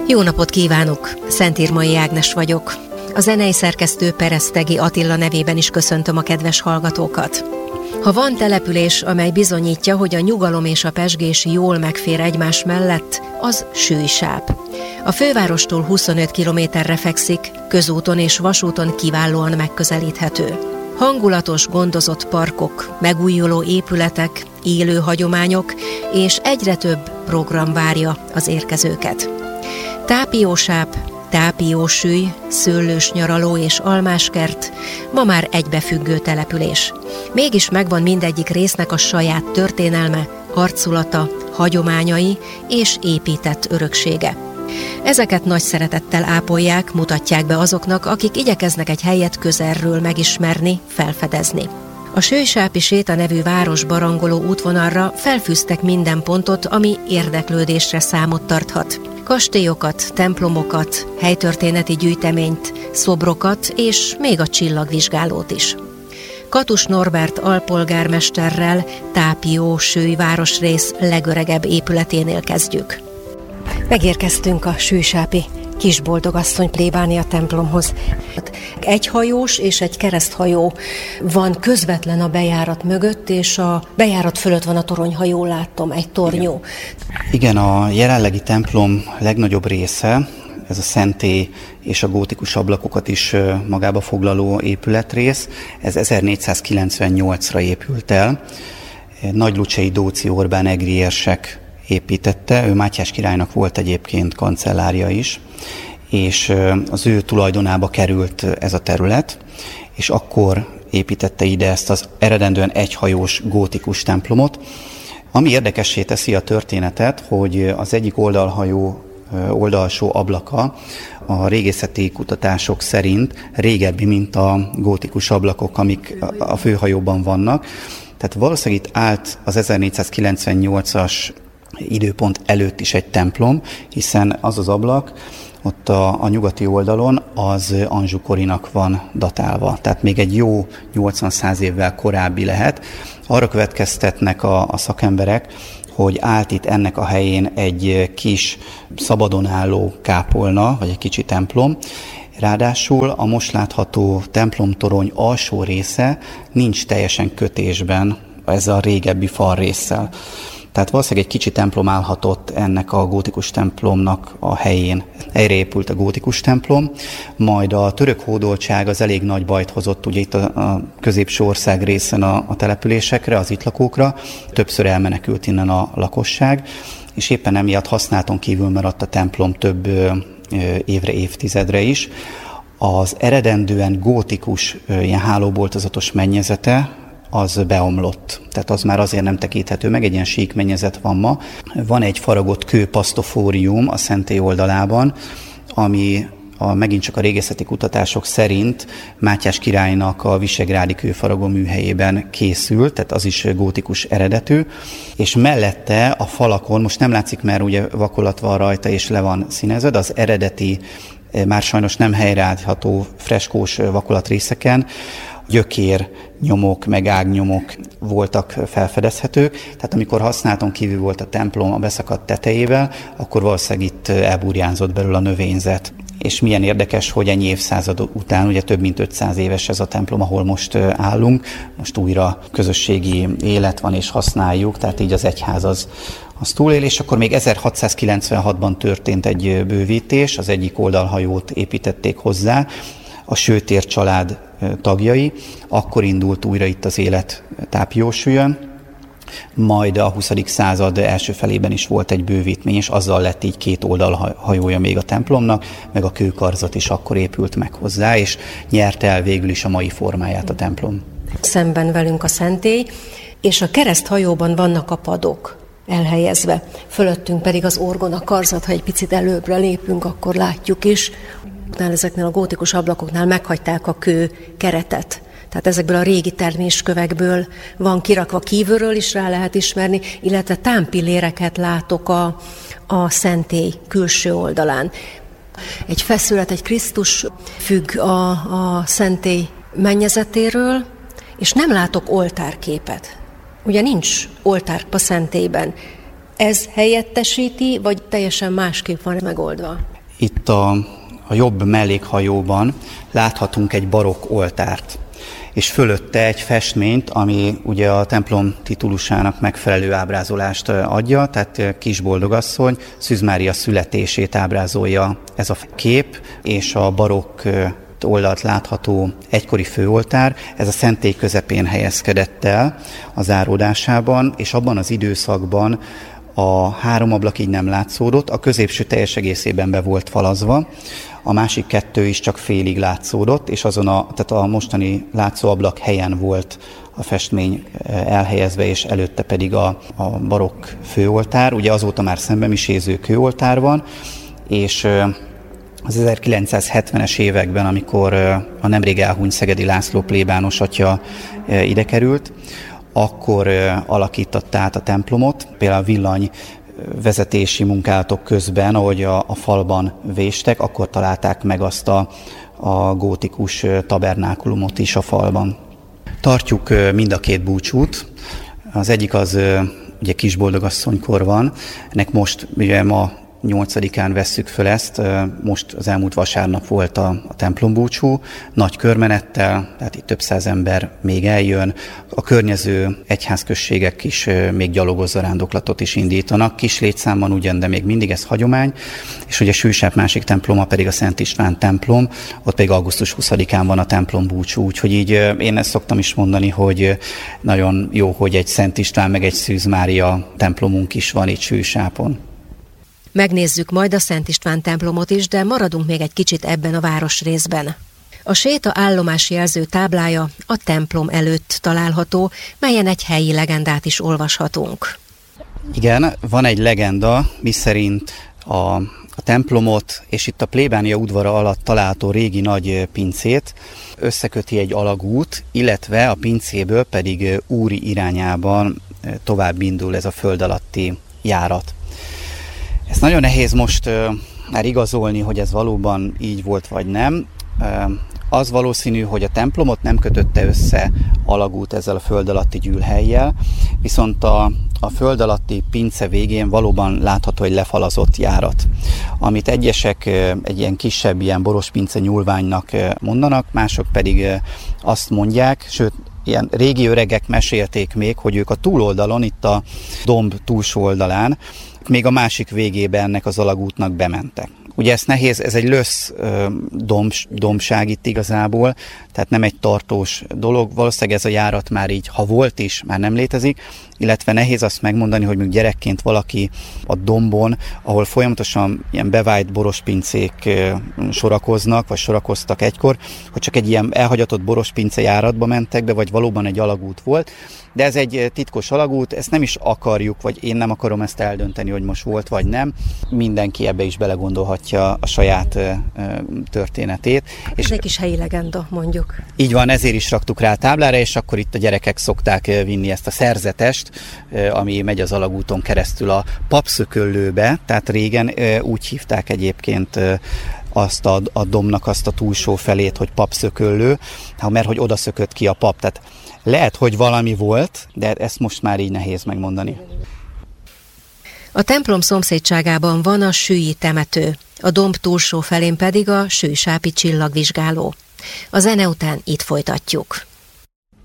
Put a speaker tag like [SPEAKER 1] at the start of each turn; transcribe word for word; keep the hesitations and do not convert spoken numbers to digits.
[SPEAKER 1] Jó napot kívánok! Szentírmai Ágnes vagyok. A zenei szerkesztő Peresztegi Attila nevében is köszöntöm a kedves hallgatókat. Ha van település, amely bizonyítja, hogy a nyugalom és a pezsgés jól megfér egymás mellett, az Sülysáp. A fővárostól huszonöt kilométerre fekszik, közúton és vasúton kiválóan megközelíthető. Hangulatos, gondozott parkok, megújuló épületek, élő hagyományok és egyre több program várja az érkezőket. Tápiósáp, Tápiósüly, Szőlős nyaraló és almáskert ma már egybefüggő település. Mégis megvan mindegyik résznek a saját történelme, arculata, hagyományai és épített öröksége. Ezeket nagy szeretettel ápolják, mutatják be azoknak, akik igyekeznek egy helyet közelről megismerni, felfedezni. A Sősápi Séta nevű város barangoló útvonalra felfűztek minden pontot, ami érdeklődésre számot tarthat. Kastélyokat, templomokat, helytörténeti gyűjteményt, szobrokat és még a csillagvizsgálót is. Katus Norbert alpolgármesterrel Tápiósüly városrész legöregebb épületénél kezdjük. Megérkeztünk a sűsápi Kisboldogasszony plébánia templomhoz. Egy hajós és egy kereszthajó van közvetlen a bejárat mögött, és a bejárat fölött van a torony, ha jól láttam, egy tornyó.
[SPEAKER 2] Igen, a jelenlegi templom legnagyobb része, ez a szentély és a gótikus ablakokat is magába foglaló épületrész, ez ezernégyszázkilencvennyolcra épült el. Nagylucsei Dóczy Orbán egri érsek építette, ő Mátyás királynak volt egyébként kancellária is, és az ő tulajdonába került ez a terület, és akkor építette ide ezt az eredendően egyhajós gótikus templomot. Ami érdekessé teszi a történetet, hogy az egyik oldalhajó oldalsó ablaka a régészeti kutatások szerint régebbi, mint a gótikus ablakok, amik a főhajóban vannak. Tehát valószínűleg itt állt az ezernégyszázkilencvennyolcas időpont előtt is egy templom, hiszen az az ablak ott a, a nyugati oldalon az Anjou korinak van datálva, tehát még egy jó nyolcvan-száz évvel korábbi lehet. Arra következtetnek a, a szakemberek, hogy állt itt ennek a helyén egy kis szabadon álló kápolna, vagy egy kicsi templom. Ráadásul a most látható templomtorony alsó része nincs teljesen kötésben ezzel a régebbi falrésszel. Tehát valószínűleg egy kicsi templom állhatott ennek a gótikus templomnak a helyén. Erre épült a gótikus templom, majd a török hódoltság az elég nagy bajt hozott ugye itt a, a középső ország részen a, a településekre, az itt lakókra. Többször elmenekült innen a lakosság, és éppen emiatt használaton kívül maradt a templom több ö, évre, évtizedre is. Az eredendően gótikus ö, ilyen hálóboltozatos mennyezete, az beomlott. Tehát az már azért nem tekinthető meg, egy ilyen sík mennyezet van ma. Van egy faragott kőpasztofórium a szentély oldalában, ami a, megint csak a régészeti kutatások szerint Mátyás királynak a visegrádi kőfaragó műhelyében készült, tehát az is gótikus eredetű, és mellette a falakon, most nem látszik, mert ugye vakolat van rajta és le van színezve, de az eredeti, már sajnos nem helyreállítható freskós vakolatrészeken gyökér nyomok, meg ágnyomok voltak felfedezhetők. Tehát amikor használaton kívül volt a templom a beszakadt tetejével, akkor valószínűleg itt elburjánzott belül a növényzet. És milyen érdekes, hogy ennyi évszázad után, ugye több mint ötszáz éves ez a templom, ahol most állunk, most újra közösségi élet van és használjuk, tehát így az egyház az, az túlél, és akkor még ezerhatszázkilencvenhatban történt egy bővítés, az egyik oldalhajót építették hozzá, a Sőtér család tagjai, akkor indult újra itt az élet Tápiósülyön, majd a huszadik század első felében is volt egy bővítmény, és azzal lett így két oldalhajója még a templomnak, meg a kőkarzat is akkor épült meg hozzá, és nyerte el végül is a mai formáját a templom.
[SPEAKER 1] Szemben velünk a szentély, és a kereszthajóban vannak a padok elhelyezve, fölöttünk pedig az orgona karzat, ha egy picit előbbre lépünk, akkor látjuk is. Ezeknél a gótikus ablakoknál meghagyták a kő keretet. Tehát ezekből a régi terméskövekből van kirakva, kívülről is rá lehet ismerni, illetve támpilléreket látok a, a szentély külső oldalán. Egy feszület, egy Krisztus függ a, a szentély mennyezetéről, és nem látok oltárképet. Ugye nincs oltár a szentélyben. Ez helyettesíti, vagy teljesen másképp van megoldva?
[SPEAKER 2] Itt a, a jobb mellékhajóban láthatunk egy barokk oltárt, és fölötte egy festményt, ami ugye a templom titulusának megfelelő ábrázolást adja, tehát Kis Boldogasszony Szűz Mária születését ábrázolja ez a kép, és a barokk oldalt látható egykori főoltár, ez a szentély közepén helyezkedett el a záródásában, és abban az időszakban a három ablak így nem látszódott, a középső teljes egészében be volt falazva, a másik kettő is csak félig látszódott, és azon a, tehát a mostani látszóablak helyen volt a festmény elhelyezve, és előtte pedig a, a barokk főoltár. Ugye azóta már szembemiséző kőoltár van, és az ezerkilencszázhetvenes években, amikor a nemrég elhunyt Szegedi László plébános atya ide került, akkor alakította át a templomot, például a villany vezetési munkálatok közben, ahogy a, a falban véstek, akkor találták meg azt a, a gótikus tabernákulumot is a falban. Tartjuk mind a két búcsút. Az egyik az ugye Kis Boldogasszonykor van, ennek most ugye ma nyolcadikán vesszük föl ezt, most az elmúlt vasárnap volt a, a templombúcsú, nagy körmenettel, tehát itt több száz ember még eljön, a környező egyházközségek is még gyalogos zarándoklatot is indítanak, kis létszámban ugyan, de még mindig ez hagyomány, és ugye Sűsáp másik temploma pedig a Szent István templom, ott pedig augusztus huszadikán van a templombúcsú, úgyhogy így én ezt szoktam is mondani, hogy nagyon jó, hogy egy Szent István meg egy Szűz Mária templomunk is van itt Sűsápon.
[SPEAKER 1] Megnézzük majd a Szent István templomot is, de maradunk még egy kicsit ebben a városrészben. A séta állomás jelző táblája a templom előtt található, melyen egy helyi legendát is olvashatunk.
[SPEAKER 2] Igen, van egy legenda, miszerint a, a templomot és itt a plébánia udvara alatt található régi nagy pincét összeköti egy alagút, illetve a pincéből pedig Úri irányában tovább indul ez a föld alatti járat. Ez nagyon nehéz most uh, már igazolni, hogy ez valóban így volt, vagy nem. Uh, az valószínű, hogy a templomot nem kötötte össze alagút ezzel a föld alatti gyűlhellyel, viszont a, a föld alatti pince végén valóban látható egy lefalazott járat, amit egyesek uh, egy ilyen kisebb, ilyen boros pince nyúlványnak uh, mondanak, mások pedig uh, azt mondják, sőt, ilyen régi öregek mesélték még, hogy ők a túloldalon, itt a domb túlsó oldalán, még a másik végébe ennek az alagútnak bementek. Ugye ez nehéz, ez egy lösz domb, dombság itt igazából, tehát nem egy tartós dolog. Valószínűleg ez a járat már így, ha volt is, már nem létezik, illetve nehéz azt megmondani, hogy még gyerekként valaki a dombon, ahol folyamatosan ilyen bevált borospincék sorakoznak, vagy sorakoztak egykor, hogy csak egy ilyen elhagyatott borospince járatba mentek be, vagy valóban egy alagút volt. De ez egy titkos alagút, ezt nem is akarjuk, vagy én nem akarom ezt eldönteni, hogy most volt vagy nem. Mindenki ebbe is belegondolhatja a saját történetét.
[SPEAKER 1] Ez és egy kis helyi legenda, mondjuk.
[SPEAKER 2] Így van, ezért is raktuk rá a táblára, és akkor itt a gyerekek szokták vinni ezt a szerzetest, ami megy az alagúton keresztül a papszököllőbe, tehát régen úgy hívták egyébként azt a, a dombnak azt a túlsó felét, hogy papszököllő, mert hogy oda szökött ki a pap, tehát lehet, hogy valami volt, de ezt most már így nehéz megmondani.
[SPEAKER 1] A templom szomszédságában van a sülyi temető, a domb túlsó felén pedig a sűsápi csillagvizsgáló. A zene után itt folytatjuk.